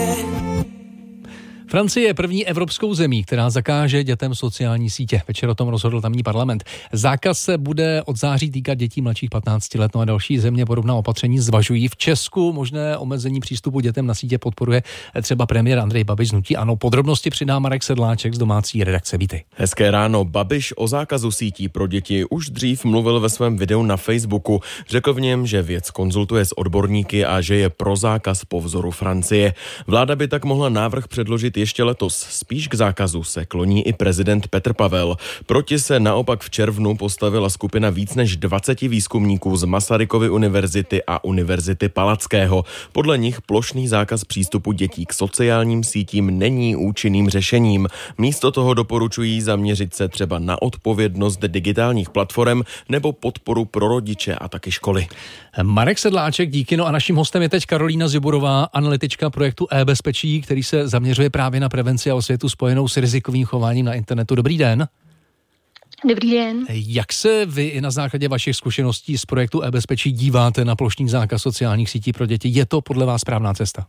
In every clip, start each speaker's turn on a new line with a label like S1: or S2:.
S1: Francie je první evropskou zemí, která zakáže dětem sociální sítě. Večer o tom rozhodl tamní parlament. Zákaz se bude od září týkat dětí mladších 15 let, no a další země podobná opatření zvažují. V Česku možné omezení přístupu dětem na sítě podporuje třeba premiér Andrej Babiš z hnutí ANO. Podrobnosti přidá Marek Sedláček z domácí redakce. Vítej.
S2: Hezké ráno. Babiš o zákazu sítí pro děti už dřív mluvil ve svém videu na Facebooku. Řekl v něm, že věc konzultuje s odborníky a že je pro zákaz po vzoru Francie. Vláda by tak mohla návrh předložit ještě letos. Spíš k zákazu se kloní i prezident Petr Pavel. Proti se naopak v červnu postavila skupina víc než 20 výzkumníků z Masarykovy univerzity a Univerzity Palackého. Podle nich plošný zákaz přístupu dětí k sociálním sítím není účinným řešením. Místo toho doporučují zaměřit se třeba na odpovědnost digitálních platform nebo podporu pro rodiče a taky školy.
S1: Marek Sedláček, díky. No a naším hostem je teď Karolína Ziburová, analytička projektu e-bezpečí, který se zaměřuje právě na prevenci a osvětu spojenou s rizikovým chováním na internetu. Dobrý den.
S3: Dobrý den.
S1: Jak se vy i na základě vašich zkušeností z projektu e-bezpečí díváte na plošný zákaz sociálních sítí pro děti? Je to podle vás správná cesta?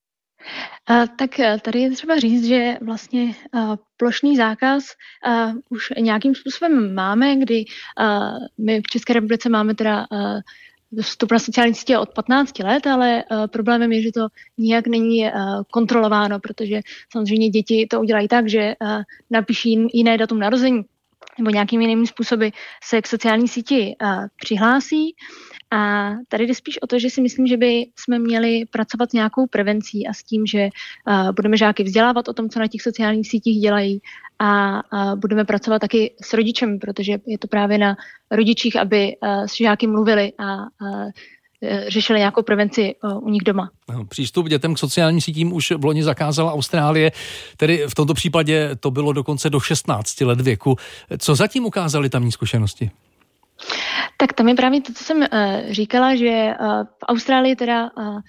S3: Tak tady je třeba říct, že vlastně plošný zákaz už nějakým způsobem máme, kdy my v České republice máme teda vstup na sociální sítě od 15 let, ale problémem je, že to nijak není kontrolováno, protože samozřejmě děti to udělají tak, že napíší jiné datum narození nebo nějakými jinými způsoby se k sociální síti přihlásí. A tady jde spíš o to, že si myslím, že by jsme měli pracovat s nějakou prevencí a s tím, že budeme žáky vzdělávat o tom, co na těch sociálních sítích dělají a budeme pracovat taky s rodičem, protože je to právě na rodičích, aby s žáky mluvili a řešili nějakou prevenci u nich doma.
S1: Přístup dětem k sociálním sítím už v loni zakázala Austrálie, tedy v tomto případě to bylo dokonce do 16 let věku. Co zatím ukázaly tamní zkušenosti?
S3: Tak tam je právě to, co jsem říkala, že v Austrálii teda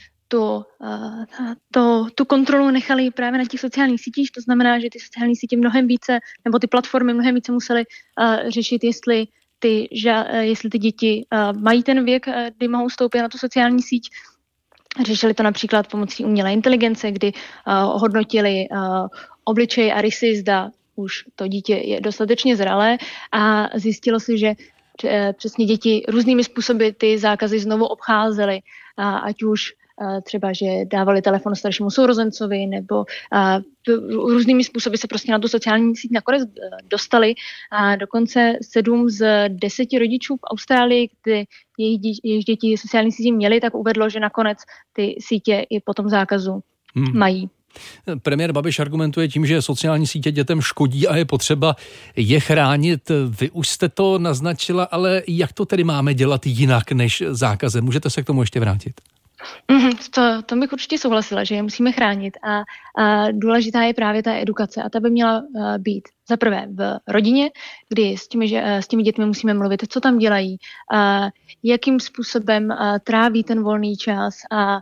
S3: tu kontrolu nechali právě na těch sociálních sítích, to znamená, že ty sociální sítě mnohem více, nebo ty platformy mnohem více musely řešit, jestli ty děti mají ten věk, kdy mohou vstoupit na tu sociální síť. Řešili to například pomocí umělé inteligence, kdy hodnotili obličej a rysy, zda už to dítě je dostatečně zralé a zjistilo se, že přesně děti různými způsoby ty zákazy znovu obcházely, ať už třeba, že dávali telefon staršímu sourozencovi, nebo různými způsoby se prostě na tu sociální síť nakonec dostali. A dokonce 7 z 10 rodičů v Austrálii, kde jejich děti sociální sítě měli, tak uvedlo, že nakonec ty sítě i po tom zákazu mají.
S1: Premiér Babiš argumentuje tím, že sociální sítě dětem škodí a je potřeba je chránit. Vy už jste to naznačila, ale jak to tedy máme dělat jinak než zákazem? Můžete se k tomu ještě vrátit?
S3: To bych určitě souhlasila, že je musíme chránit a důležitá je právě ta edukace a ta by měla být za prvé v rodině, kdy s těmi dětmi musíme mluvit, co tam dělají, jakým způsobem tráví ten volný čas a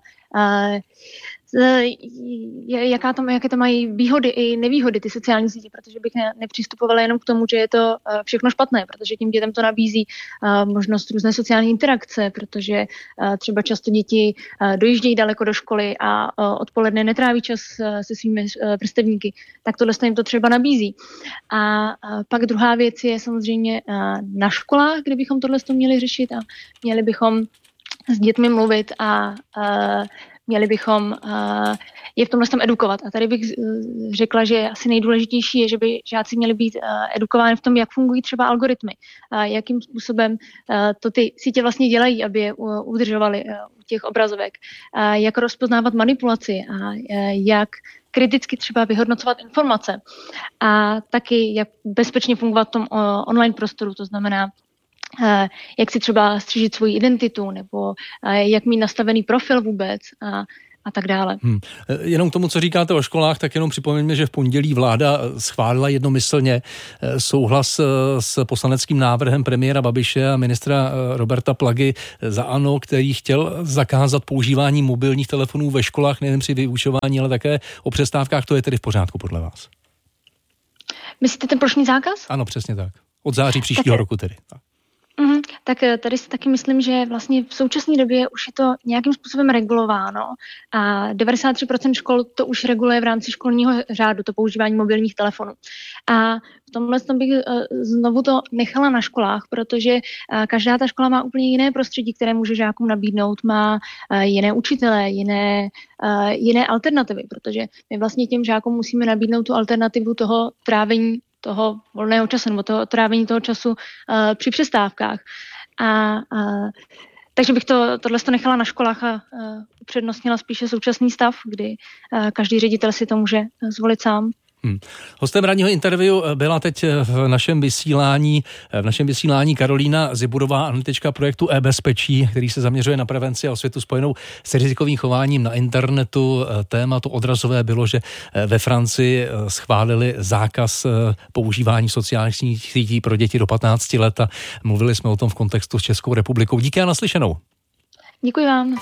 S3: jaké to mají výhody i nevýhody ty sociální sítě, protože bych nepřistupovala jenom k tomu, že je to všechno špatné, protože tím dětem to nabízí možnost různé sociální interakce, protože třeba často děti dojíždějí daleko do školy a odpoledne netráví čas se svými vrstevníky, tak tohle jim to třeba nabízí. A pak druhá věc je samozřejmě na školách, kde bychom tohle měli řešit a měli bychom s dětmi mluvit a měli bychom je v tomhle tam edukovat. A tady bych řekla, že asi nejdůležitější je, že by žáci měli být edukováni v tom, jak fungují třeba algoritmy, jakým způsobem to ty sítě vlastně dělají, aby je udržovali u těch obrazovek, jak rozpoznávat manipulaci a jak kriticky třeba vyhodnocovat informace a taky jak bezpečně fungovat v tom online prostoru, to znamená, jak si třeba střežit svoji identitu nebo jak mít nastavený profil vůbec a tak dále.
S1: Jenom k tomu, co říkáte o školách, tak jenom připomeňme, že v pondělí vláda schválila jednomyslně souhlas s poslaneckým návrhem premiéra Babiše a ministra Roberta Plagy za ANO, který chtěl zakázat používání mobilních telefonů ve školách nejen při vyučování, ale také o přestávkách. To je tedy v pořádku podle vás?
S3: Myslíte ten plošný zákaz?
S1: Ano, přesně tak. Od září příštího roku tedy.
S3: Tak tady si taky myslím, že vlastně v současné době už je to nějakým způsobem regulováno a 93% škol to už reguluje v rámci školního řádu, to používání mobilních telefonů. A v tomhle bych znovu to nechala na školách, protože každá ta škola má úplně jiné prostředí, které může žákům nabídnout, má jiné učitele, jiné alternativy, protože my vlastně těm žákům musíme nabídnout tu alternativu toho trávení toho volného času nebo toho trávení toho času při přestávkách. Takže bych tohle nechala na školách a upřednostnila spíše současný stav, kdy každý ředitel si to může zvolit sám.
S1: Hostem ranního interview byla teď v našem vysílání Karolína Ziburová, analytička projektu e-bezpečí, který se zaměřuje na prevenci a osvětu spojenou s rizikovým chováním na internetu. Téma to odrazové bylo, že ve Francii schválili zákaz používání sociálních sítí pro děti do 15 let a mluvili jsme o tom v kontextu s Českou republikou. Díky a naslyšenou.
S3: Děkuji vám.